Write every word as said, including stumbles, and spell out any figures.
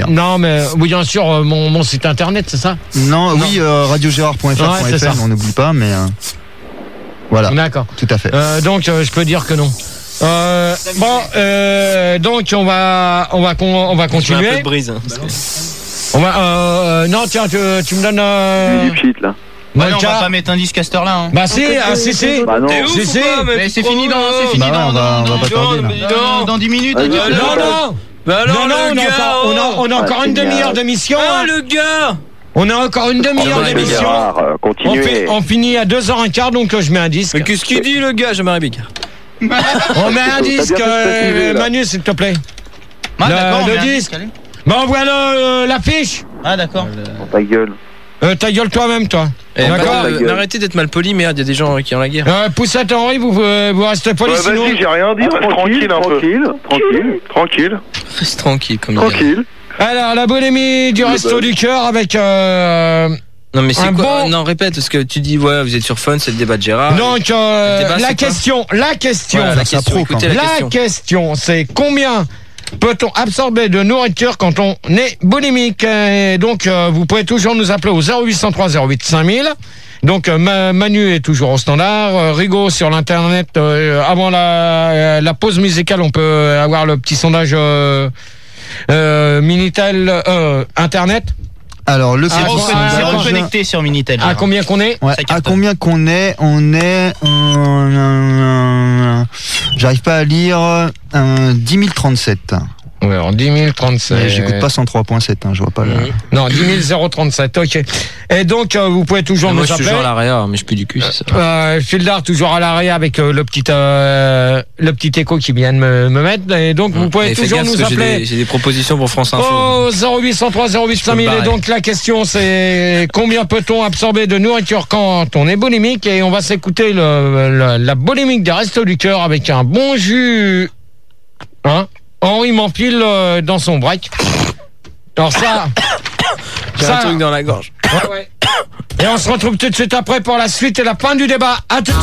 Non, mais oui, bien sûr, euh, mon, mon site internet, c'est ça? Non, non. oui, euh, radio gérard point f r point f r, on n'oublie pas, mais euh, voilà. D'accord. Tout à fait. Euh, donc, euh, je peux dire que non. Euh, bon, euh, donc on va, on va, on va continuer. Un peu de brise. Hein, on va, euh, non, tiens, tu, tu me donnes. Euh... Du shit là. Bah non, on va pas mettre un disque à cette heure-là. Hein. Bah si, ah, si, si. Bah non. Si, si. Mais c'est fini dans, c'est fini bah dans, on va, dans, on va pas tarder, dans, dans dix minutes. Ah, non, non, non. Bah alors, non, non, le on, a gars, encore, on, a, on a encore ah, une demi-heure d'émission. Ah, hein. le gars. On a encore une demi-heure Oh, d'émission. Gérard, euh, On, continuez. fait, on finit à deux heures quinze, donc euh, je mets un disque. Mais qu'est-ce qu'il dit, le gars, Jean-Marie Bigard? On met un disque, euh, Manu, s'il te plaît. Ah, Le- d'accord, on le met un disque. allez. Bah envoie le, l'affiche. Ah, d'accord. Oh, ta gueule. Euh, ta gueule toi-même, toi. Eh, D'accord. bah, euh, arrêtez d'être mal poli, merde, il y a des gens qui ont la guerre. Euh, Poussette Henri, vous, vous, vous restez poli, Ouais, sinon. vas-y, j'ai rien dit, Ah, reste tranquille, un peu. tranquille, tranquille, Tranquille. Reste tranquille, comme il dit. tranquille. Alors, la boulimie du Le resto buzz. du cœur avec. Euh, Non, mais c'est Un quoi bon- Non, répète, parce que tu dis, ouais, vous êtes sur Fun, c'est le débat de Gérard. donc, euh, le débat, c'est la quoi question, la question, Voilà, la ça question, pro, écoutez quand la la question. question, c'est combien peut-on absorber de nourriture quand on est boulimique? Et donc, euh, vous pouvez toujours nous appeler au zéro huit cent trois zéro huit cinq mille. Donc, euh, Ma- Manu est toujours au standard. Euh, Rigaud sur l'internet. Euh, avant la, euh, la pause musicale, on peut avoir le petit sondage euh, euh, Minitel euh, internet. Alors, le Ah, C'est bon, sondage- ah, reconnecté- c'est bon, reconnecté sur Minitel. À Gérard. combien qu'on est? Ouais, Ça à cartonne. combien qu'on est? On est. euh, J'arrive pas à lire. Euh, dix mille trente-sept. Ouais, en dix mille trente-sept. Mais j'écoute pas cent trois point sept, hein, je vois pas le. Non, dix mille trente-sept, ok. Et donc, euh, vous pouvez toujours Moi, nous je suis appeler. toujours à l'arrière, mais je pue du cul, c'est ça. Euh, Fildar toujours à l'arrêt avec euh, le petit euh, le petit écho qui vient de me, me mettre. Et donc, vous pouvez Et fais toujours gaffe, nous parce que j'ai appeler. des- J'ai des propositions pour France Info. Au zéro huit cent trois zéro huit cinq mille. me Et barrer. donc, la question, c'est combien peut-on absorber de nourriture quand on est boulimique? Et on va s'écouter le, le- la boulimique des Restos du Cœur avec un bon jus. Hein? Henri m'enfile euh, dans son break. Alors ça, J'ai ça- un truc dans la gorge. ouais, ouais. Et on se retrouve tout de suite après pour la suite et la fin du débat. À tout de suite.